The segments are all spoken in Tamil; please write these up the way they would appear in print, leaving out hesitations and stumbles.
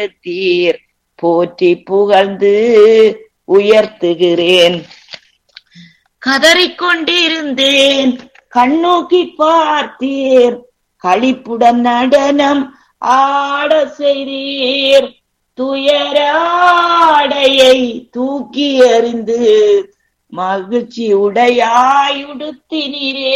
தீர் போற்றி புகழ்ந்து உயர்த்துகிறேன். கதறிக்கொண்டிருந்தேன், கண்ணோக்கி பார்த்தீர், களிப்புடன் நடனம் ஆட செய்தீர். துயராடையை தூக்கி எறிந்து மகிழ்ச்சி உடையாய் உடுத்தினீரே.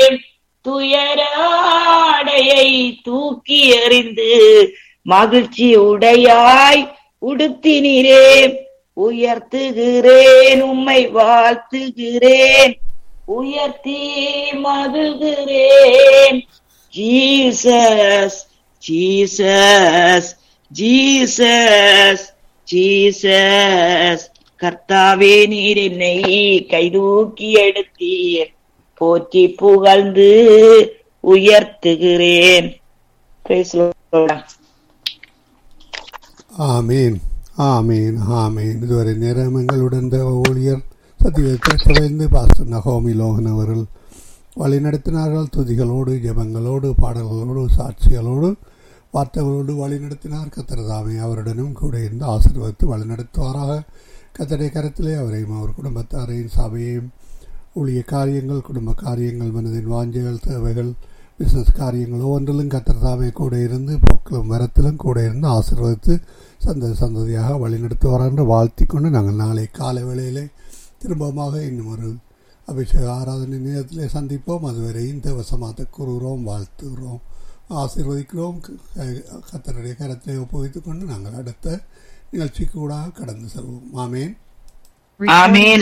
துயராடையை தூக்கி எறிந்து மகிழ்ச்சி உடையாய் உடுத்தினீரே. உயர்த்துகிறேன், உம்மை வாழ்த்துகிறேன், உயர்த்தி மகிழ்கிறேன். Jesus Jesus Jesus Jesus. கர்த்தாவே, நீர் என்னை கைதூக்கி எடுத்தீர், போற்றி புகழ்ந்து உயர்த்துகிறேன். ஆமீன் ஆமீன் ஆமீன். இதுவரை நேரம் எங்களுடன் ஊழியர் சத்தியவேந்து பாஸ்டர் நகோமி லோகன் அவர்கள் வழிநடத்தினார்கள். துதிகளோடு, ஜெபங்களோடு, பாடல்களோடு, சாட்சிகளோடு, வார்த்தைகளோடு வழிநடத்தினார். கர்த்தர்தாமே அவருடனும் கூட இருந்து ஆசீர்வதித்து வழிநடத்துவாராக. கர்த்தருடைய கரத்திலே அவரையும் அவர் குடும்பத்தாரையும் சபையையும் ஊழிய காரியங்கள், குடும்ப காரியங்கள், மனதின் வாஞ்சைகள், தேவைகள், பிஸ்னஸ் காரியங்கள் ஒவ்வொன்றிலும் கர்த்தர்தாமே கூட இருந்து போக்கிலும் வரத்திலும் கூட இருந்து ஆசீர்வதித்து சந்ததியாக வழிநடத்துவார் என்று வாழ்த்தி கொண்டு நாங்கள் நாளை காலை வேளையிலே திரும்பமாக இன்னும் ஒரு அபிஷேக ஆராதனை நேரத்திலே சந்திப்போம். அதுவரையும் தேவசமாத்த கூறுகிறோம், வாழ்த்துகிறோம், ஆசீர்வதிக்கிறோம். கர்த்தருடைய கரத்திலே ஒப்புவித்துக் கொண்டு நாங்கள் அடுத்த நிகழ்ச்சிக்கு கூட கடந்து செல்வோம். ஆமேன் ஆமேன்.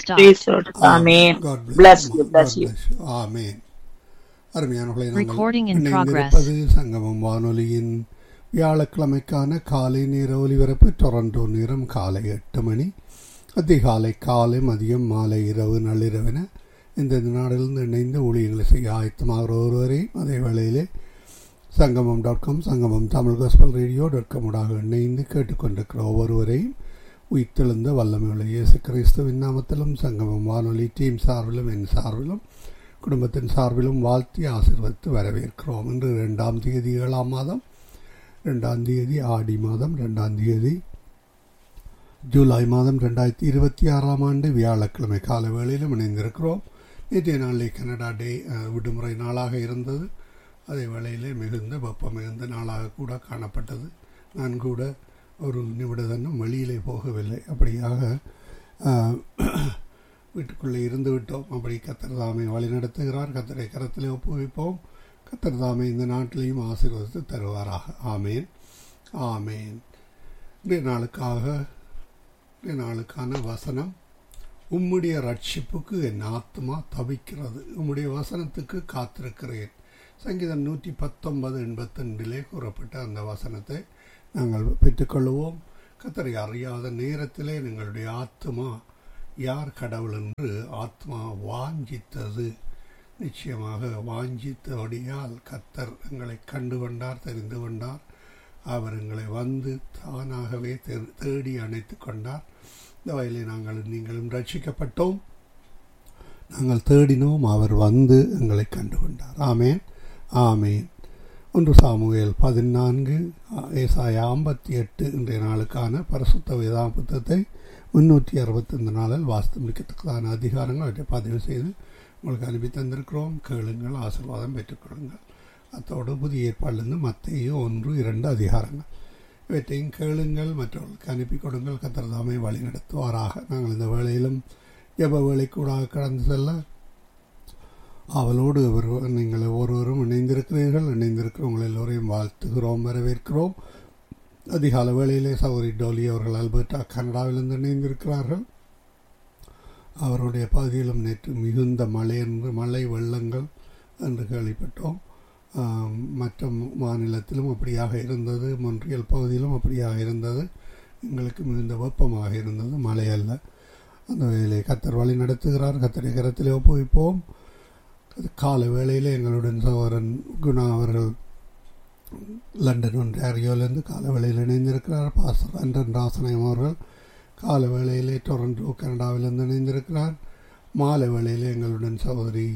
ஆமேன். அருமையானவர்களை, இணைந்திருப்பது சங்கமம் வானொலியின் வியாழக்கிழமைக்கான காலை நேர ஒலிபரப்பு. டொரண்டோ நேரம் காலை 8 மணி, அதிகாலை, காலை, மதியம், மாலை, இரவு, நள்ளிரவென இந்தந்த நாடுகளிலிருந்து இணைந்து ஊழியர்களை செய்ய ஆயத்தமாகிற ஒருவரையும் அதே வேளையிலே சங்கமம்.com, சங்கமம் தமிழ் காஸ்பல் ரேடியோ.com ஊடாக இணைந்து கேட்டுக்கொண்டிருக்கிற ஒவ்வொருவரையும் உயிர்த்தெழுந்த வல்லமையுள்ள இயேசு கிறிஸ்துவின் நாமத்திலும் சங்கமம் வானொலி டீம் சார்பிலும் என் சார்பிலும் குடும்பத்தின் சார்பிலும் வாழ்த்தி ஆசீர்வதித்து வரவேற்கிறோம். இன்று 2ஆம் தேதி 7ஆம் மாதம் 2ஆம் தேதி ஆடி மாதம் 2ஆம் தேதி ஜூலை மாதம் 2026ஆம் ஆண்டு வியாழக்கிழமை கால வேளையிலும் இணைந்திருக்கிறோம். நேற்றைய நாளிலே கனடா டே விடுமுறை நாளாக இருந்தது. அதே வேளையிலே மிகுந்த வெப்பம் மிகுந்த நாளாக கூட காணப்பட்டது. நான் கூட ஒரு நிமிடம் வெளியிலே போகவில்லை. அப்படியாக வீட்டுக்குள்ளே இருந்து விட்டோம். அப்படி கர்த்தர் தாமே வழி நடத்துகிறார். கர்த்தரை கரத்திலே ஒப்புவிப்போம். கர்த்தர் தாமே இந்த நாட்டிலையும் ஆசீர்வதித்து தருவாராக. ஆமேன் ஆமேன். இன்றைய நாளுக்கான வசனம், உம்முடைய ரட்சிப்புக்கு என் ஆத்மா தவிக்கிறது, உம்முடைய வசனத்துக்கு காத்திருக்கிறேன். சங்கீதம் 119:82 கூறப்பட்ட அந்த வசனத்தை நாங்கள் பெற்றுக்கொள்வோம். கர்த்தரை அறியாத நேரத்திலே எங்களுடைய ஆத்மா யார் கடவுள் என்று ஆத்மா வாஞ்சித்தது. நிச்சயமாக வாஞ்சித்தபடியால் கர்த்தர் எங்களை கண்டு கொண்டார், தெரிந்து கொண்டார். அவர் எங்களை வந்து தானாகவே தேடி அணைத்து கொண்டார். இந்த வகையிலே நீங்களும் ரட்சிக்கப்பட்டோம். நாங்கள் தேடினோம், அவர் வந்து எங்களை கண்டு கொண்டார். ஆமேன் ஆமேன். 1 சாமுவேல் 14, ஏசாயா 58 இன்றைய நாளுக்கான பரிசுத்த வேதாகம புத்தகத்தை 365 நாளில் வாசித்து முடிக்கத்தக்கதான அதிகாரங்கள் அவற்றை பதிவு செய்து உங்களுக்கு அனுப்பி தந்திருக்கிறோம். கேளுங்கள், ஆசீர்வாதம் பெற்றுக்கொள்ளுங்கள். அத்தோடு புதிய ஏற்பாடிலிருந்து மத்தேயு 1, 2 அதிகாரங்கள் இவற்றையும் கேளுங்கள், மற்றவர்களுக்கு அனுப்பி கொடுங்கள். கர்த்தர் தாமே வழி நடத்துவாராக. நாங்கள் இந்த வேளையிலும் ஜெப வேளைக்கூடாக கடந்து செல்ல அவளோடு நீங்கள் ஒவ்வொருவரும் இணைந்திருக்கிறீர்கள். இணைந்திருக்கிறவங்கள் எல்லோரையும் வாழ்த்துகிறோம், வரவேற்கிறோம். அதிகால வேளையிலே சௌரி டோலி அவர்கள் அல்பர்டா கனடாவிலிருந்து இணைந்திருக்கிறார்கள். அவருடைய பகுதியிலும் நேற்று மிகுந்த மழை வெள்ளங்கள் என்று கேள்விப்பட்டோம். மற்ற மாநிலத்திலும் அப்படியாக இருந்தது, மொன்றியல் பகுதியிலும் அப்படியாக இருந்தது. எங்களுக்கு மிகுந்த வெப்பமாக இருந்தது, மழை அல்ல. அந்த வேலையை கர்த்தர் வழி நடத்துகிறார். கர்த்தருடைய கரத்திலே ஒப்புவிப்போம். கால வேளையில் எங்களுடன் சகோதரன் குணா அவர்கள் லண்டன் ஒன்றாரியோவிலிருந்து கால வேளையில் இணைந்திருக்கிறார். பாஸ்டர் அண்டன் ராசனயம் அவர்கள் கால வேளையிலே டொரண்டோ கனடாவிலிருந்து இணைந்திருக்கிறார். மாலை வேளையில் எங்களுடன் சகோதரி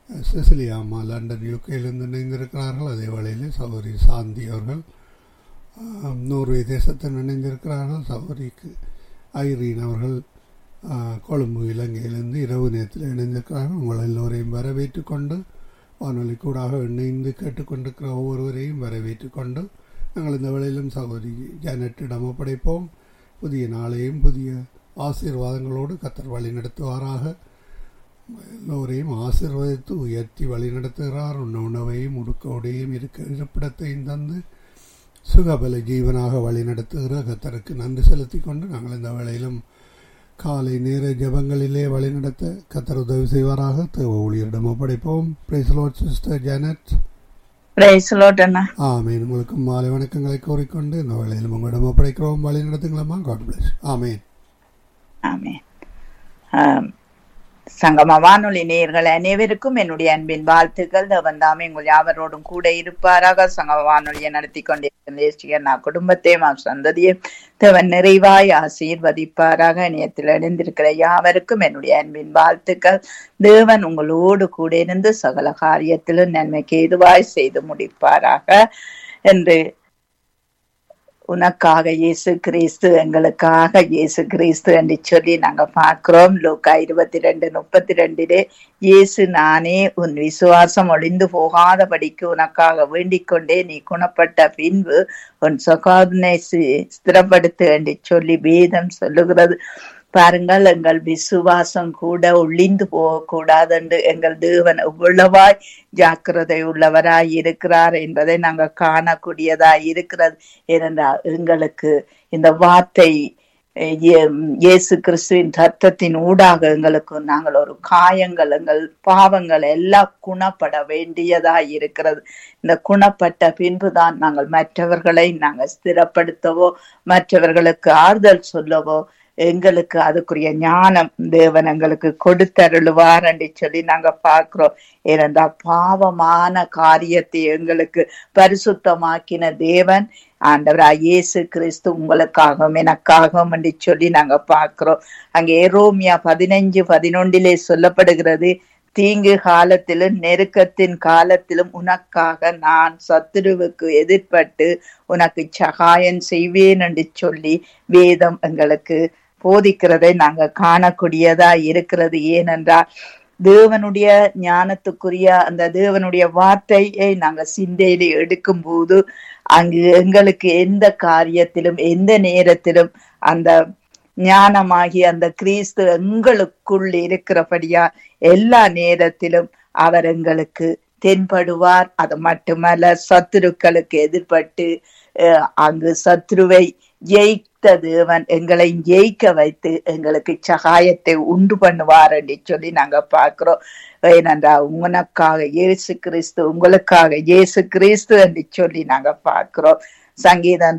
செசிலியா அம்மா லண்டன் யூகேயிலிருந்து இணைந்திருக்கிறார்கள். அதே வேளையிலே சகோதரி சாந்தி அவர்கள் நோர்வே தேசத்தில் இணைந்திருக்கிறார்கள். சகோதரிக்கு ஐரீன் அவர்கள் கொழும்பு இலங்கையிலிருந்து இரவு நேரத்தில் இணைந்திருக்கிறார்கள். உங்கள் எல்லோரையும் வரவேற்று கொண்டு வானொலி கூடாக இணைந்து கேட்டுக்கொண்டிருக்கிற ஒவ்வொருவரையும் வரவேற்று கொண்டு நாங்கள் இந்த வேளையிலும் சகோதரி ஜானட்டிடம் ஒப்படைப்போம். புதிய நாளையும் புதிய ஆசீர்வாதங்களோடு கர்த்தர் வழி நடத்துவாராக. எல்லோரையும் ஆசீர்வதித்து உயர்த்தி வழி நடத்துகிறார். உணவையும் உடுக்கோடையும் இருப்பிடத்தையும் தந்து சுகபல ஜீவனாக வழி நடத்துகிற கர்த்தருக்கு நன்றி செலுத்தி கொண்டு நாங்கள் இந்த வேளையிலும் காலை நேர ஜபங்களிலே வழி நடத்த கர்த்தர் உதவி செய்வாராக. தேவ ஊழியரிடம் ஒப்படைப்போம். Praise the Lord sister Janet. Praise the Lord அண்ணா. ஆமேன். உங்களுக்கு மாலை வணக்கங்களை கூறிக்கொண்டு இந்த வேளையிலும் உங்களிடம் ஒப்படைக்கிறோம். வழி நடத்துங்களா. God plus. ஆமேன். ஆமேன். சங்கம வானொலி நேயர்கள் அனைவருக்கும் என்னுடைய அன்பின் வாழ்த்துக்கள். தேவன் தாமே உங்கள் யாவரோடும் கூட இருப்பாராக. சங்கம வானொலியை நடத்தி கொண்டிருக்கிற குடும்பத்தையும் சந்ததியும் தேவன் நிறைவாய் ஆசீர்வதிப்பாராக. இணையத்தில் இணைந்திருக்கிற யாவருக்கும் என்னுடைய அன்பின் வாழ்த்துக்கள். தேவன் உங்களோடு கூட இருந்து சகல காரியத்திலும் நன்மைக்கு ஏதுவாய் செய்து முடிப்பாராக என்று உனக்காக இயேசு கிறிஸ்து, எங்களுக்காக இயேசு கிறிஸ்து என்று சொல்லி நாங்க பார்க்கிறோம். லூக்கா 22:32 இயேசு, நானே உன் விசுவாசம் ஒளிந்து போகாதபடிக்கு உனக்காக வேண்டிக் கொண்டே நீ குணப்பட்ட பின்பு உன் சகோதரனை ஸ்திரப்படுத்து என்று சொல்லி வேதம் சொல்லுகிறது. பாருங்கள், எங்கள் விசுவாசம் கூட ஒளிந்து போகக்கூடாது என்று எங்கள் தேவன் எவ்வளவாய் ஜாக்கிரதை உள்ளவராய் இருக்கிறார் என்பதை நாங்கள் காணக்கூடியதாய் இருக்கிறது. ஏனென்றால் எங்களுக்கு இந்த வார்த்தை இயேசு கிறிஸ்துவின் ரத்தத்தின் ஊடாக எங்களுக்கு நாங்கள் ஒரு காயங்கள், எங்கள் பாவங்கள் எல்லாம் குணப்பட வேண்டியதாய் இருக்கிறது. இந்த குணப்பட்ட பின்புதான் நாங்கள் மற்றவர்களை நாங்கள் ஸ்திரப்படுத்தவோ மற்றவர்களுக்கு ஆறுதல் சொல்லவோ எங்களுக்கு அதுக்குரிய ஞானம் தேவன் எங்களுக்கு கொடுத்தருளுவார் என்று சொல்லி நாங்க பார்க்கிறோம். ஏனென்றால் பாவமான காரியத்தை எங்களுக்கு பரிசுத்தமாக்கின தேவன் ஆண்டவராய் இயேசு கிறிஸ்து உங்களுக்காகவும் எனக்காகவும் என்று சொல்லி நாங்க பார்க்கிறோம். அங்கே ரோமியா 15:11 சொல்லப்படுகிறது, தீங்கு காலத்திலும் நெருக்கத்தின் காலத்திலும் உனக்காக நான் சத்துருவுக்கு எதிர்பட்டு உனக்கு சகாயம் செய்வேன் என்று சொல்லி வேதம் எங்களுக்கு போதிக்கிறதை நாங்க காணக்கூடியதா இருக்கிறது. ஏனென்றால் தேவனுடைய ஞானத்துக்குரிய அந்த தேவனுடைய வார்த்தையை நாங்க சிந்தையில எடுக்கும் போது அங்கு எங்களுக்கு எந்த காரியத்திலும் எந்த நேரத்திலும் அந்த ஞானமாகி அந்த கிறிஸ்து எங்களுக்குள் இருக்கிறபடியா எல்லா நேரத்திலும் அவர் எங்களுக்கு தென்படுவார். அது மட்டுமல்ல, சத்துருக்களுக்கு எதிர்பட்டு அங்கு சத்ருவை ஜெயித்த தேவன் எங்களை ஜெயிக்க வைத்து எங்களுக்கு சகாயத்தை உண்டு பண்ணுவார் என்று சொல்லி நாங்க பார்க்கிறோம். ஏனென்றால் உனக்காக இயேசு கிறிஸ்து, உங்களுக்காக இயேசு கிறிஸ்து என்று சொல்லி நாங்க பார்க்கிறோம். சங்கீதம்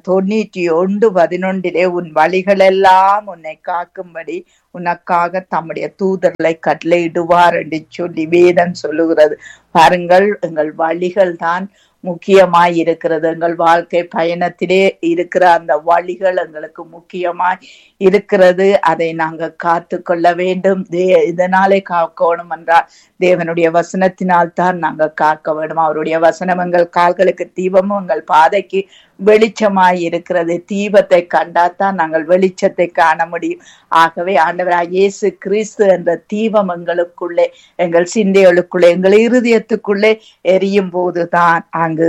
91:11 உன் வழிகள் எல்லாம் உன்னை காக்கும்படி உனக்காக தம்முடைய தூதர்களை கட்டளையிடுவார் என்று சொல்லி வேதம் சொல்லுகிறது. பாருங்கள், எங்கள் வழிகள் தான் முக்கியமாய் இருக்கிறது. எங்கள் வாழ்க்கை பயணத்திலே இருக்கிற அந்த வழிகள் எங்களுக்கு முக்கியமாய் இருக்கிறது. அதை நாங்க காத்து கொள்ள வேண்டும். இதனாலே காக்கணும் என்றால் தேவனுடைய வசனத்தினால் தான் நாங்க காக்க வேண்டும். அவருடைய வசனம் எங்கள் கால்களுக்கு தீபமும் எங்கள் பாதைக்கு வெளிச்சமாய் இருக்கிறது. தீபத்தை கண்டாத்தான் நாங்கள் வெளிச்சத்தை காண முடியும். ஆகவே ஆண்டவராய் இயேசு கிறிஸ்து என்ற தீபம் எங்களுக்குள்ளே, எங்கள் சிந்தைகளுக்குள்ளே, எங்கள் இருதயத்துக்குள்ளே எரியும் போதுதான் அங்கு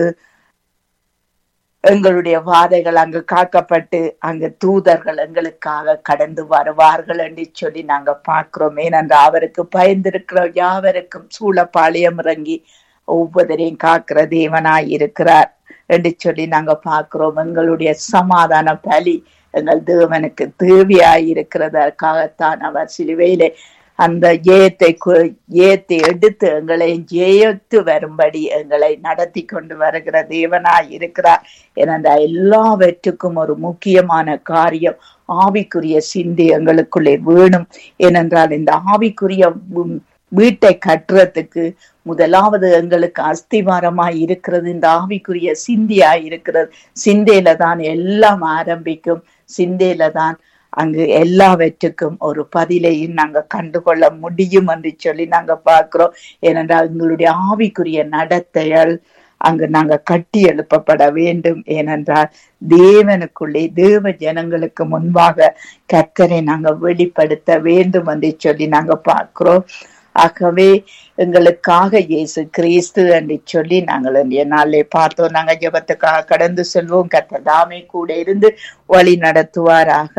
எங்களுடைய வாதைகள் அங்கு காக்கப்பட்டு அங்கு தூதர்கள் எங்களுக்காக கடந்து வருவார்கள் என்று சொல்லி நாங்க பார்க்கிறோம். ஏனென்றால் அவருக்கு பயந்திருக்கிற யாவருக்கும் சூழப்பாளையம் இறங்கி ஒவ்வொருவரையும் காக்கிற தேவனாய் இருக்கிறார் என்று சொல்லி நாங்க பார்க்கிறோம். எங்களுடைய சமாதான பலி எங்கள் தேவனுக்கு தேவையாய் இருக்கிறதற்காகத்தான் அவர் சிலுவையிலே அந்த ஜெயத்தை எடுத்து எங்களை ஜெயித்து வரும்படி எங்களை நடத்தி கொண்டு வருகிற தேவனாய் இருக்கிறார். ஏனென்றால் எல்லாவற்றுக்கும் ஒரு முக்கியமான காரியம் ஆவிக்குரிய சிந்தை எங்களுக்குள்ளே வேணும். ஏனென்றால் இந்த ஆவிக்குரிய வீட்டை கட்டுறதுக்கு முதலாவது எங்களுக்கு அஸ்திவாரமாய் இருக்கிறது இந்த ஆவிக்குரிய சிந்தையாய் இருக்கிறது. சிந்தையில தான் எல்லாம் ஆரம்பிக்கும். சிந்தையில தான் அங்கு எல்லாவற்றுக்கும் ஒரு பதிலையும் நாங்க கண்டுகொள்ள முடியும் என்று சொல்லி நாங்க பார்க்கிறோம். ஏனென்றால் எங்களுடைய ஆவிக்குரிய நடத்தைகள் அங்கு நாங்க கட்டி எழுப்பப்பட வேண்டும். ஏனென்றால் தேவனுக்குள்ளே தேவ ஜனங்களுக்கு முன்பாக கர்த்தரை நாங்க வெளிப்படுத்த வேண்டும் என்று சொல்லி நாங்க பார்க்கிறோம். ஆகவே எங்களுக்காக இயேசு கிறிஸ்து என்று சொல்லி நாங்கள் நாளே பார்த்தோம். நாங்க ஜெபத்துக்காக கடந்து செல்வோம். கர்த்தர் தாமே கூட இருந்து வழி நடத்துவாராக.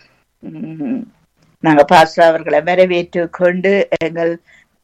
நாங்க பாஸ்டர் அவர்களை வரவேற்று கொண்டு எங்கள்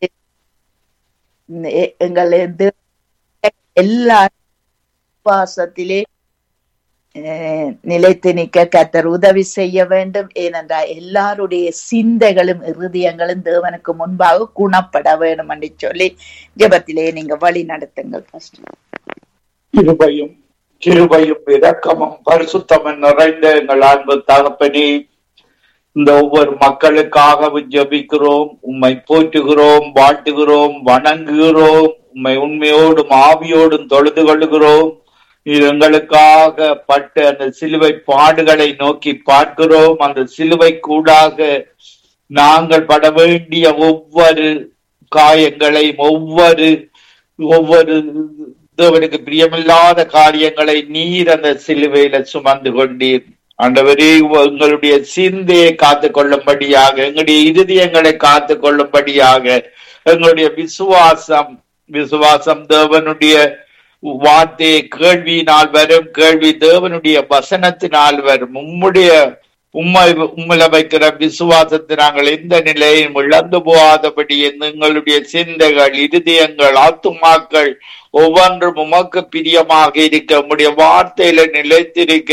எல்லா விசுவாசத்திலே நிலைத்து நிற்க கர்த்தர் உதவி செய்ய வேண்டும். ஏனென்றால் எல்லாருடைய சிந்தைகளும் இருதயங்களும் தேவனுக்கு முன்பாக குணப்பட வேண்டும் என்று சொல்லி ஜெபத்திலே நீங்க வழி நடத்துங்கள். கிருபையும் இரக்கமும் பரிசுத்தமும் நிறைந்த எங்கள் அன்பு தகப்பனே, இந்த ஒவ்வொரு மக்களுக்காகவும் ஜெபிக்கிறோம். உம்மை போற்றுகிறோம், வாழ்த்துகிறோம், வணங்குகிறோம். உம்மை உண்மையோடும் ஆவியோடும் தொழுது கொள்ளுகிறோம். எங்களுக்காக பட்ட அந்த சிலுவை பாடுகளை நோக்கி பார்க்கிறோம். அந்த சிலுவை கூடாக நாங்கள் பட வேண்டிய ஒவ்வொரு காயங்களையும் ஒவ்வொரு தேவனுக்கு பிரியமில்லாத காரியங்களை நீர் அந்த சிலுவையில சுமந்து கொண்டீர். ஆண்டவரே, எங்களுடைய சிந்தையை காத்து கொள்ளும்படியாக, எங்களுடைய இருதயங்களை காத்து கொள்ளும்படியாக, எங்களுடைய விசுவாசம் தேவனுடைய வார்த்தை கேள்வியினால் வரும், கேள்வி தேவனுடைய வசனத்தினால் வரும். உம்மில வைக்கிற விசுவாசத்தை நாங்கள் எந்த நிலையும் இழந்து போகாதபடி எங்களுடைய சிந்தைகள், இருதயங்கள், ஆத்துமாக்கள் ஒவ்வொன்றும் உமக்கு பிரியமாக இருக்க, உம்முடைய வார்த்தையில நிலைத்திருக்க,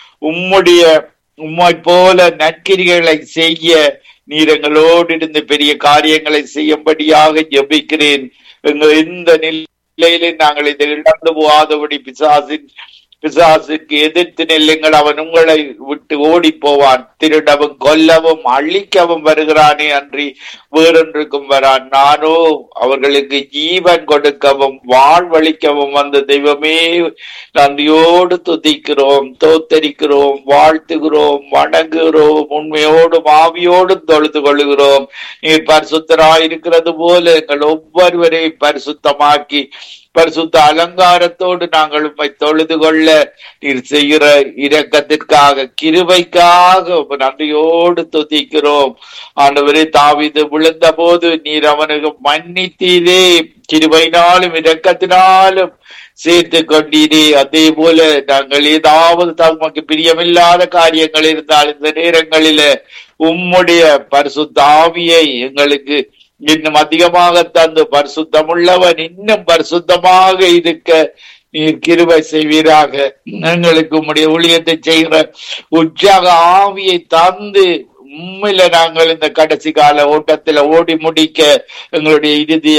உம்மை போல நற்கிரிகளை செய்ய நீர் எங்களோடு இருந்து பெரிய காரியங்களை செய்யும்படியாக ஜெபிக்கிறேன். இந்த நிலையிலே நாங்கள் இதை இழந்து போகாதபடி பிசாசுக்கு எதிர்த்து நெல்லுங்கள். அவன் உங்களை விட்டு ஓடி போவான். திருடவும் கொல்லவும் அழிக்கவும் வருகிறானே அன்றி வேறொன்றுக்கும் வரான். நானோ அவர்களுக்கு ஜீவன் கொடுக்கவும் வாழ்வளிக்கவும் வந்த தெய்வமே, நன்றியோடு துதிக்கிறோம், தோத்தரிக்கிறோம், வாழ்த்துகிறோம், வணங்குகிறோம், உண்மையோடும் ஆவியோடும் தொழுது கொள்கிறோம். நீர் பரிசுத்தராயிருக்கிறது போல எங்கள் ஒவ்வொருவரையும் பரிசுத்தமாக்கி பரிசுத்த அலங்காரத்தோடு நாங்கள் உம்மை தொழுது கொள்ள நீர் செய்கிற இரக்கத்திற்காக, கிருபைக்காக நன்றியோடு துதிக்கிறோம். ஆண்டவரே, தாவீது விழுந்த போது நீர் அவனுக்கு மன்னித்தீரே, கிருபையினாலும் இரக்கத்தினாலும் சேர்த்து கொண்டீரே. அதே போல நாங்கள் ஏதாவது தமக்கு பிரியமில்லாத காரியங்கள் இருந்தால் இந்த நேரங்களில உம்முடைய பரிசுத்த ஆவியை எங்களுக்கு இன்னும் அதிகமாக தந்து பரிசுத்தமுள்ளவன் இன்னும் பரிசுத்தமாக இருக்க நீர் கிருபை செய்வீராக. எங்களுக்கு உம்முடைய ஊழியத்தை செய்கிற உற்சாக ஆவியை தந்து உண்மையில நாங்கள் இந்த கடைசி கால ஓட்டத்துல ஓடி முடிக்க எங்களுடைய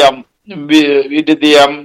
இருதயம்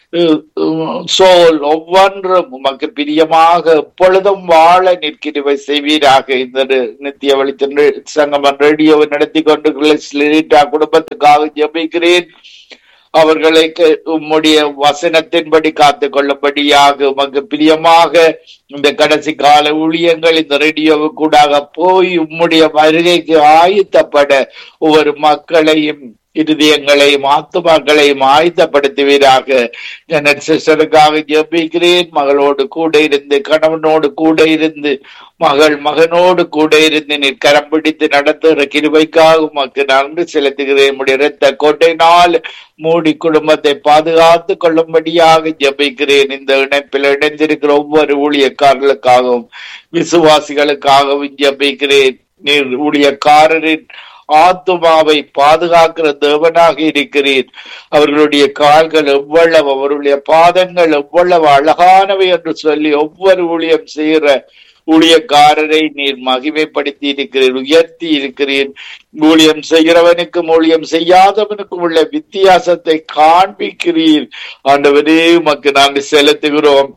சோல் ஒவ்வொன்றும் உமக்கு பிரியமாக எப்பொழுதும் வாழ நிற்கிற செய்வீராக. இந்த நித்திய வழித்த சங்கமம் ரேடியோவை நடத்தி கொண்டு குடும்பத்துக்காக ஜெபிக்கிறேன். அவர்களை உம்முடைய வசனத்தின்படி காத்து கொள்ளும்படியாக உமக்கு பிரியமாக இந்த கடைசி கால ஊழியங்கள் இந்த ரேடியோவுக்கூடாக போய் உம்முடைய வருகைக்கு ஆயத்தப்பட ஒவ்வொரு மக்களையும் இருதயங்களையும் ஆத்துமாக்களையும் ஆயத்தப்படுத்துவீராக. ஜனட் சிஸ்டருக்காக ஜெபிக்கிறேன். மகளோடு கூட இருந்து, கணவனோடு கூட இருந்து, மகனோடு கூட இருந்து நீர் கரம் பிடித்து நடத்துகிற கிருபைக்காக உமக்கு நன்றி செலுத்துகிறேன். உம்முடைய இரத்த கோட்டையினால் மூடி குடும்பத்தை பாதுகாத்து கொள்ளும்படியாக ஜெபிக்கிறேன். இந்த இணைப்பில் இணைந்திருக்கிற ஒவ்வொரு ஊழியக்காரர்களுக்காகவும் விசுவாசிகளுக்காகவும் ஜெபிக்கிறேன். நீர் ஊழியக்காரரின் ஆத்துமாவை பாதுகாக்கிற தேவனாக இருக்கிறீர். அவர்களுடைய கால்கள் எவ்வளவு, அவருடைய பாதங்கள் எவ்வளவு அழகானவை என்று சொல்லி ஒவ்வொரு ஊழியம் செய்கிற ஊழியக்காரரை நீர் மகிமைப்படுத்தி இருக்கிறீர், உயர்த்தி இருக்கிறீர். ஊழியம் செய்கிறவனுக்கும் ஊழியம் செய்யாதவனுக்கும் உள்ள வித்தியாசத்தை காண்பிக்கிறீர். ஆண்டவரே, உமக்கு நாங்கள் செலுத்துகிறோம்.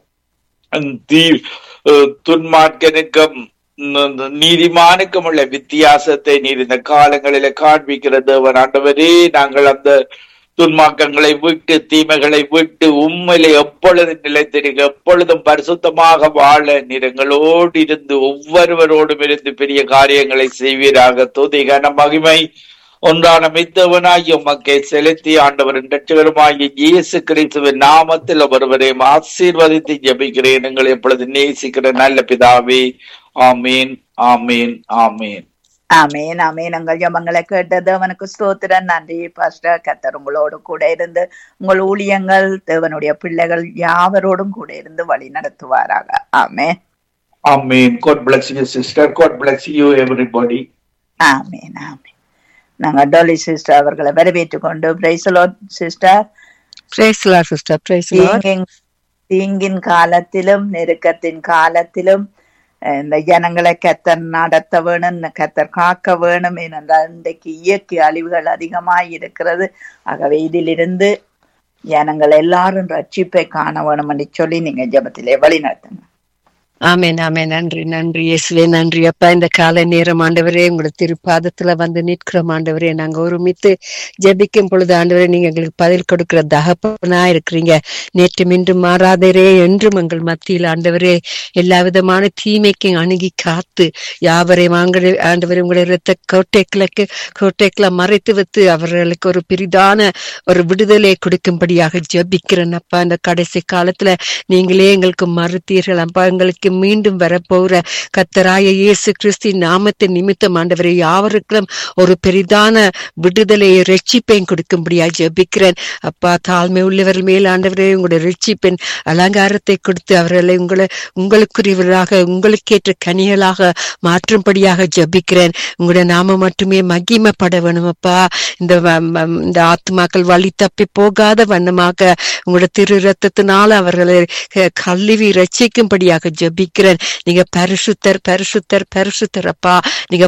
துன்மார்க்கனுக்கும் நீதிமானுக்கும் உள்ள வித்தியாசத்தை நீர் இந்த காலங்களில காண்பிக்கிற தேவன். ஆண்டவரே, நாங்கள் அந்த துன்மார்க்கங்களை விட்டு, தீமைகளை விட்டு உண்மையிலே எப்பொழுதும் நிலைத்திருக்க, எப்பொழுதும் பரிசுத்தமாக வாழ நீர் எங்களோடு இருந்து ஒவ்வொருவரோடும் இருந்து பெரிய காரியங்களை செய்வீராக. துதி கன மகிமை ஒன்றான மெத்தவனாகிய உமக்கை செலுத்தி ஆண்டவரின் இரட்சகருமாகிய இயேசு கிறிஸ்துவின் நாமத்தில் ஒருவரையும் ஆசீர்வதித்து ஜெபிக்கிறேன். எங்களை எப்பொழுது நேசிக்கிற நல்ல பிதாவே, ஆமீன், ஆமீன், ஆமீன். ஆமேன் ஆமேன். உங்கள் ஜெபங்களை கேட்டது அவனுக்கு ஸ்தோத்திரம். நன்றி பாஸ்டர். கர்த்தர் உங்களோடு கூட இருந்து உங்கள் ஊழியங்கள் தேவனுடைய பிள்ளைகள் யாவரோடும் கூட இருந்து வழி நடத்துவாராக. ஆமேன், ஆமீன். God bless you sister. God bless you everybody. ஆமேன், ஆமேன். நாங்கள் டோலி சிஸ்டர் அவர்களை வரவேற்றுக் கொண்டு praise the Lord sister. Praise the Lord sister. Praise the Lord. தீங்கின் காலத்திலும் நெருக்கத்தின் காலத்திலும் இந்த ஜனங்களை கர்த்தர் நடத்த வேணும், கர்த்தர் காக்க வேணும். ஏனென்றால் இன்றைக்கு இயற்கை அழிவுகள் அதிகமாய் இருக்கிறது. ஆகவே இதிலிருந்து ஜனங்கள் எல்லாரும் ரட்சிப்பை காண வேணும் என்று சொல்லி நீங்க ஜெபத்திலே வழி நடத்துங்க. ஆமேன், ஆமேன். நன்றி, நன்றி இயேசுவே, நன்றி அப்பா. இந்த காலை நேரம் ஆண்டவரே உங்களோட திருப்பாதத்துல வந்து நிற்கிறோம் ஆண்டவரே. நாங்க ஒருமித்து ஜெபிக்கும் பொழுது ஆண்டவரே நீங்க எங்களுக்கு பதில் கொடுக்கிற தகப்பனா இருக்கிறீங்க. நேற்று இன்று மாறாதரே என்றும் எங்கள் மத்தியில் ஆண்டவரே எல்லா விதமான தீமைக்கும் அணுகி காத்து யாவரையும் ஆண்டவரே உங்களுடைய இரத்த கோட்டைக்குள்ள மறைத்து வைத்து அவர்களுக்கு ஒரு பெரிதான ஒரு விடுதலை கொடுக்கும்படியாக ஜெபிக்கிறேன் அப்பா. இந்த கடைசி காலத்துல நீங்களே எங்களுக்கு மறுத்தீர்கள் அப்பா. எங்களுக்கு மீண்டும் வரப்போகிற கர்த்தராய இயேசு கிறிஸ்து நாமத்தின் நிமித்தம் ஆண்டவரை யாவருக்கும் ஒரு பெரிதான விடுதலையை ரட்சிப்பையும் கொடுக்கும்படியா ஜெபிக்கிறேன் அப்பா. தாழ்மை உள்ளவர்கள் மேல் ஆண்டவரே உங்களுடைய ரட்சிப்பின் அலங்காரத்தை கொடுத்து அவர்களை உங்களுக்குரியவர்களாக உங்களுக்கேற்ற கனிகளாக மாற்றும்படியாக ஜெபிக்கிறேன். உங்களுடைய நாம மட்டுமே மகிமைப்பட வேணும் அப்பா. இந்த ஆத்மாக்கள் வழி தப்பி போகாத வண்ணமாக உங்களோட திரு ரத்தத்தினால அவர்களை கல்வி ரட்சிக்கும்படியாக ஜெபிக்கிறேன். நீங்க பரிசுத்தர் பரிசுத்தர் பரிசுத்தர் அப்பா. நீங்க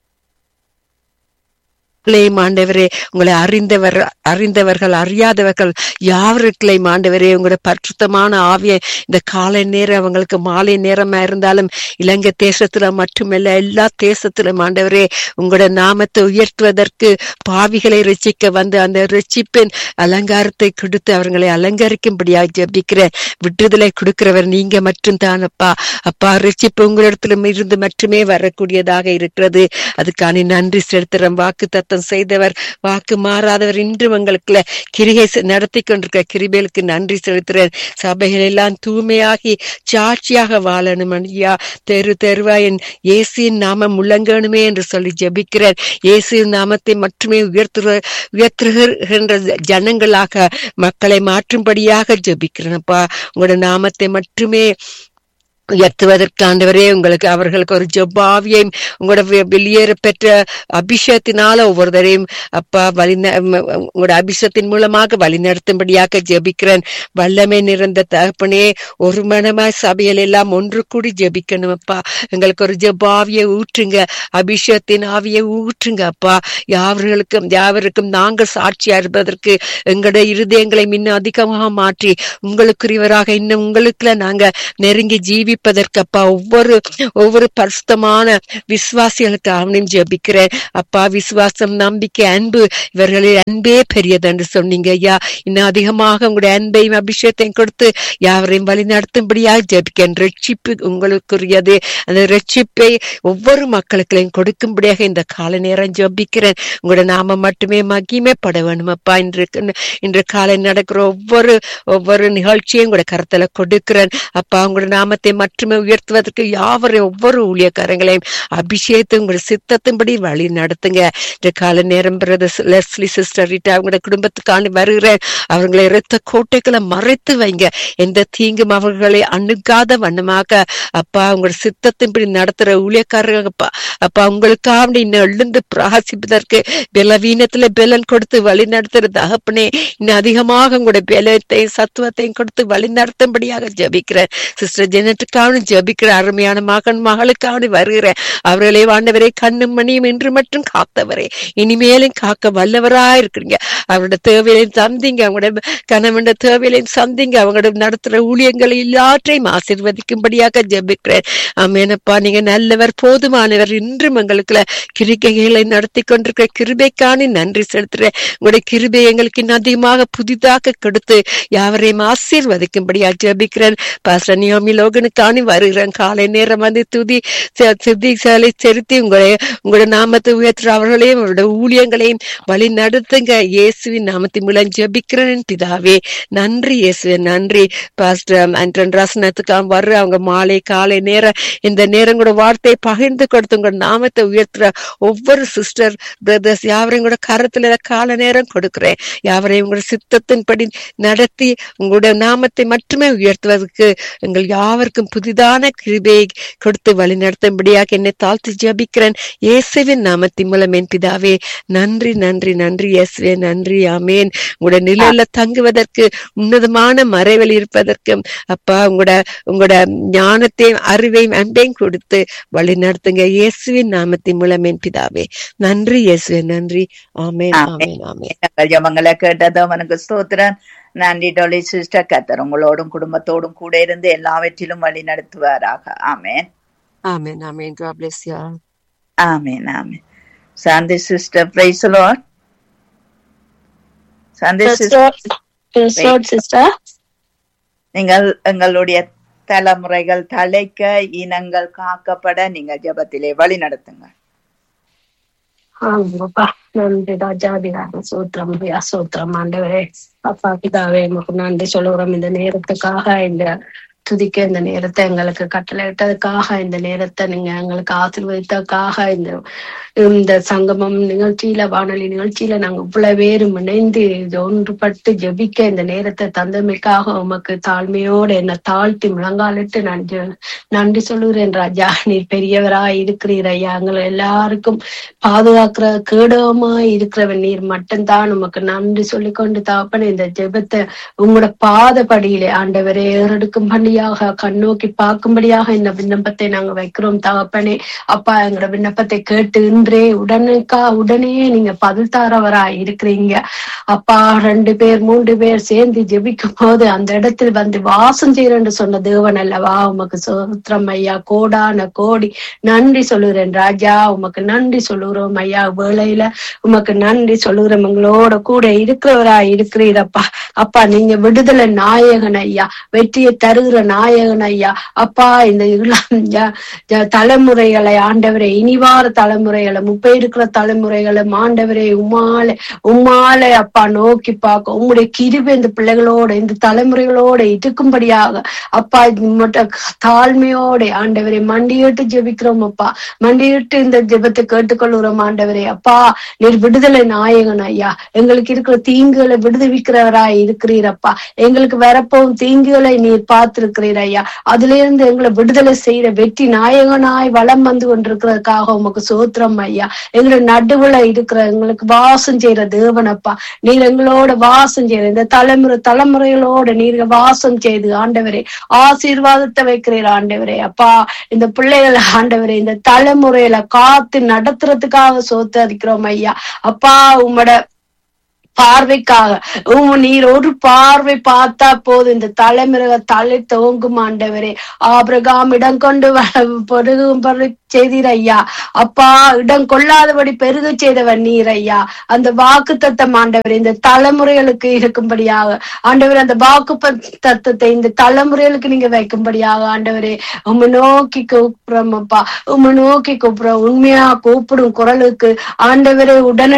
ஆண்டவரே உங்களை அறிந்தவர்கள் அறியாதவர்கள் யாவருக்களையும் ஆண்டவரே உங்களோட பரிசுத்தமான ஆவியை இந்த காலை நேரம் அவங்களுக்கு மாலை நேரமா இருந்தாலும் இலங்கை தேசத்துல மட்டுமல்ல எல்லா தேசத்திலும் ஆண்டவரே உங்களோட நாமத்தை உயர்த்துவதற்கு பாவிகளை ரட்சிக்க வந்து அந்த ரட்சிப்பின் அலங்காரத்தை கொடுத்து அவர்களை அலங்கரிக்கும்படியாக ஜெபிக்கிறேன். விடுதலை கொடுக்கிறவர் நீங்க மட்டும் தான் அப்பா. அப்பா ரட்சிப்பு உங்களிடத்திலும் இருந்து மட்டுமே வரக்கூடியதாக இருக்கிறது. அதுக்கான நன்றி செலுத்துறோம். வாக்கு செய்தவர் வாக்கு மாறாதவர் இன்றும் உங்களுக்கு கிரிகை நடத்தி கொண்டிருக்கிற கிருபைகளுக்கு நன்றி செலுத்துறேன். சபைகள் எல்லாம் தூய்மையாகி சாட்சியாக வாழணும் ஐயா. தெருவாயின் இயேசுவின் நாமம் முழங்கணுமே என்று சொல்லி ஜெபிக்கிறேன். இயேசுவின் நாமத்தை மட்டுமே உயர்த்துகின்ற ஜனங்களாக மக்களை மாற்றும்படியாக ஜெபிக்கிறேன்ப்பா. உங்களோட நாமத்தை மட்டுமே உயர்த்துவதற்கு ஆண்டவரே உங்களுக்கு அவர்களுக்கு ஒரு ஜெபாவியையும் உங்களோட வெளியேற பெற்ற அபிஷேகத்தினால ஒவ்வொருத்தரையும் அப்பா உங்களோட அபிஷேகத்தின் மூலமாக வழி நடத்தும்படியாக ஜெபிக்கிறேன். வல்லமை நிறைந்த தகப்பனே ஒரு மனமாய் சபையில் எல்லாம் ஒன்று கூடி ஜெபிக்கணும் அப்பா. எங்களுக்கு ஒரு ஜெபாவியை ஊற்றுங்க, அபிஷேகத்தின் ஆவியை ஊற்றுங்க அப்பா. யாவருக்கும் நாங்கள் சாட்சியா இருப்பதற்கு எங்களுடைய இருதயங்களை இன்னும் அதிகமாக மாற்றி உங்களுக்குரியவராக இன்னும் உங்களுக்குள்ள நாங்க நெருங்கி ஜீவிப்பதற்கப்பா ஒவ்வொரு பரிசுத்தமான விசுவாசிகளுக்கு அவனையும் ஜெபிக்கிறேன் அப்பா. விசுவாசம், நம்பிக்கை, அன்பு இவர்களில் அன்பே பெரியது என்று சொன்னீங்க ஐயா. இன்னும் அதிகமாக உங்களுடைய அன்பையும் அபிஷேகத்தையும் கொடுத்து யாவரையும் வழி நடத்தும்படியாக ஜெபிக்கிறேன். ரட்சிப்பு உங்களுக்குரியது. அந்த ரட்சிப்பை ஒவ்வொரு மக்களுக்களையும் கொடுக்கும்படியாக இந்த கால நேரம் ஜெபிக்கிறேன். உங்களோட நாம மட்டுமே மகிமைப்பட வேணும் அப்பா. இன்று காலை நடக்கிற ஒவ்வொரு நிகழ்ச்சியும் உங்களோட கருத்துல கொடுக்கிறேன் அப்பா. உங்களோட நாமத்தை மட்டுமே உயர்த்துவதற்கு யாவரையும் ஒவ்வொரு ஊழியக்காரங்களையும் அபிஷேகத்தை உங்களுடைய சித்தத்தின்படி வழி நடத்துங்க. இந்த கால நேரம் லெஸ்லி சிஸ்டர் ரீட்டா அவங்களோட குடும்பத்துக்காண்டி வருகிறேன். அவர்களை இரத்த கோட்டைகளை மறைத்து வைங்க. எந்த தீங்கும் அவர்களை அணுகாத வண்ணமாக அப்பா உங்களோட சித்தத்தின்படி நடத்துற ஊழியக்காரங்க அப்பா உங்களுக்காக இன்னும் எழுந்து பிரகாசிப்பதற்கு பலவீனத்துல பலன் கொடுத்து வழி நடத்துற தகப்பனே இன்னும் அதிகமாக உங்களுடைய பலத்தையும் சத்துவத்தையும் கொடுத்து வழி நடத்தும்படியாக ஜெபிக்கிறேன். சிஸ்டர் ஜெனட்டுக்காக ஜெபிக்கிற அருமையான மகளுக்காக வருகிறேன். அவர்களை ஆண்டவரை கண்ணும் மணியும் இன்று மட்டும் காத்தவரே இனிமேலும் காக்க வல்லவராக இருக்கிறீங்க. அவரோட தேவையிலையும் சந்திங்க, அவங்களோட கணவன் தேவையிலையும் சந்திங்க. அவங்களோட நடத்துற ஊழியங்களை எல்லாற்றையும் ஆசீர்வதிக்கும்படியாக ஜெபிக்கிறேன். ஆமேனப்பா. நீங்க நல்லவர், போதுமானவர். இன்றும் எங்களுக்கு கிரிகைகளை நடத்தி கொண்டிருக்கிற கிருபைக்கான நன்றி செலுத்துறேன். உங்களுடைய கிருபை எங்களுக்கு அதிகமாக புதிதாக கொடுத்து யாவரையும் ஆசீர்வதிக்கும்படியாக ஜெபிக்கிறேன். பாஸ்டர் நியோமி லோகனுக்கு காணி வருகிறேன். காலை நேரம் வந்து துதிகளை செலுத்தி உங்களுடைய நாமத்தை உயர்த்துற அவர்களையும் அவருடைய ஊழியங்களையும் வழி நடத்துங்க. இயேசுவின் நாமத்தின் மூலம் ஜெபிக்கிறேன் பிதாவே. நன்றி இயேசுவே, நன்றி. பாஸ்டர் ஆண்டன் ரசனத்துக்காக வர்ற அவங்க மாலை காலை நேரம் இந்த நேரம் கூட வார்த்தையை பகிர்ந்து கொடுத்து உங்க நாமத்தை உயர்த்துற ஒவ்வொரு சிஸ்டர் பிரதர்ஸ் யாவரையும் கூட கரத்துல கால நேரம் கொடுக்கிறேன். யாவரையும் உங்களோட சித்தத்தின்படி நடத்தி உங்களுடைய நாமத்தை மட்டுமே உயர்த்துவதற்கு எங்கள் யாவருக்கும் புதிதான கிருபையை கொடுத்து வழி நடத்தும்படியாக என்னை தாழ்த்தி ஜெபிக்கிறேன் இயேசுவின் நாமத்தின் மூலம் என் பிதாவே. நன்றி நன்றி நன்றி இயேசுவே, நன்றி. ஆமேன். உங்களோட நிலையில தங்குவதற்கு உன்னதமான மறைவில் இருப்பதற்கும் அப்பா உங்களோட ஞானத்தையும் அறிவையும் அன்பையும் கொடுத்து வழி நடத்துங்க இயேசுவின் நாமத்தின் மூலம் என் பிதாவே. நன்றி இயேசுவே, நன்றி. ஆமேன் ஆமேன் ஆமேன். ஜெபங்களை கேட்டது அவனுக்கு ஸ்தோத்திரம். நன்றி டொலி சிஸ்டர். கர்த்தர் உங்களோடும் குடும்பத்தோடும் கூட இருந்து எல்லாவற்றிலும் வழி நடத்துவாராக. ஆமேன் ஆமேன் ஆமேன். God bless you all. Amen amen. Shanti sister, praise the Lord. Shanti sister, நீங்கள் எங்களுடைய தலைமுறைகள் தலைக்க இனங்கள் காக்கப்பட நீங்க ஜெபத்திலே வழி நடத்துங்க. நன்றி ராஜாதிகார சூத்திரம் சூத்திரம் ஆண்டவரே. அப்பா பிதாவே, நமக்கு நன்றி சொல்லுறோம் இந்த நேரத்துக்காக, இந்த துதிக்க இந்த நேரத்தை எங்களுக்கு கட்டளையிட்டதுக்காக, இந்த நேரத்தை நீங்க எங்களுக்கு ஆசீர்வதித்ததுக்காக, இந்த சங்கமம் நிகழ்ச்சியில வானொலி நிகழ்ச்சியில நாங்க இவ்வளவு பேரும் இணைந்து ஒன்றுபட்டு ஜெபிக்க இந்த நேரத்தை தந்தமைக்காக உமக்கு தாழ்மையோட என்ன தாழ்த்தி முழங்காலிட்டு நன்றி சொல்லுகிறேன் ராஜா. நீர் பெரியவராய் இருக்கிறீர் ஐயா. எங்களை எல்லாருக்கும் பாதுகாக்கிற கேடவமாய் இருக்கிறவன் நீர் மட்டும்தான். உமக்கு நன்றி சொல்லிக்கொண்டு தாப்பன இந்த ஜெபத்தை உங்களோட பாதப்படியிலே ஆண்டவரே ஏறெடுக்கும் படியாக கண்ணோக்கி பார்க்கும்படியாக இந்த விண்ணப்பத்தை நாங்க வைக்கிறோம் தகப்பனே. அப்பா, எங்களோட விண்ணப்பத்தை கேட்டு உடனே நீங்க பதில் தாரவராய் இருக்கிறீங்க அப்பா. 2 பேர் 3 பேர் சேர்ந்து ஜெபிக்கும் போது அந்த இடத்தில் வந்து வாசம் செய்யறேன்னு சொன்ன தேவன் அல்லவா. உமக்கு சோத்திரம் ஐயா. கோடான கோடி நன்றி சொல்லுகிறேன் ராஜா. உமக்கு நன்றி சொல்லுகிறோம் ஐயா. வேளையில உமக்கு நன்றி சொல்லுகிறோம். எங்களோட கூட இருக்கிறவராய் இருக்கிறீரப்பா. அப்பா, நீங்க விடுதலை நாயகன் ஐயா, வெற்றியை தருகிற நாயகன் ஐயா. அப்பா, இந்த தலைமுறைகளை ஆண்டவரை, இனிவார தலைமுறைகளை, இருக்கிற தலைமுறைகளை ஆண்டவரை உம்மாலே அப்பா நோக்கி பார்க்க உம்முடைய கிருபை இந்த பிள்ளைகளோட இந்த தலைமுறைகளோட இருக்கும்படியாக அப்பா தாழ்மையோட ஆண்டவரை மண்டியிட்டு ஜெபிக்கிறோம் அப்பா. மண்டியிட்டு இந்த ஜெபத்தை கேட்டுக்கொள்கிறோம் ஆண்டவரே. அப்பா, நீர் விடுதலை நாயகன் ஐயா. எங்களுக்கு இருக்கிற தீங்குகளை விடுவிக்கிறவராய் இருக்கிறீரப்பா. எங்களுக்கு வரப்போகும் தீங்குகளை நீர் பார்த்திருக்கிறீர் ஐயா. அதுல இருந்து எங்களை விடுதலை செய்யற வெற்றி நாயகனாய் வலம் வந்து கொண்டிருக்கிறதுக்காக உமக்கு சோத்திரம் ஐயா. எங்களோட நடுவுல இருக்கிற எங்களுக்கு வாசம் செய்யற தேவனப்பா. நீர் எங்களோட வாசம் செய்யற இந்த தலைமுறைகளோட நீங்க வாசம் செய்து ஆண்டவரே ஆசீர்வாதத்தை வைக்கிறீர் ஆண்டவரே. அப்பா, இந்த பிள்ளைகள் ஆண்டவரே இந்த தலைமுறையில காத்து நடத்துறதுக்காக சோத்தரிக்கிறோம் ஐயா. அப்பா, உம்மோட பார்வைக்காக நீர் ஒரு பார்வை பார்த்தா போது இந்த தலைமுறை தலை தோங்கும் ஆண்டவரே. ஆபிரகாம் இடம் கொண்டு பெருகும் செய்தீர் ஐயா. அப்பா, இடம் கொள்ளாதபடி பெருக செய்தவன் நீர் ஐயா. அந்த வாக்கு தத்தம் ஆண்டவர் இந்த தலைமுறைகளுக்கு இருக்கும்படியாக ஆண்டவர் அந்த வாக்கு தத்தத்தை இந்த தலைமுறைகளுக்கு நீங்க வைக்கும்படியாக ஆண்டவரே உம்மை நோக்கி கூப்பிடுறோம் அப்பா. உம்மை நோக்கி கூப்பிடுறோம். உண்மையா கூப்பிடும் குரலுக்கு ஆண்டவரே உடனே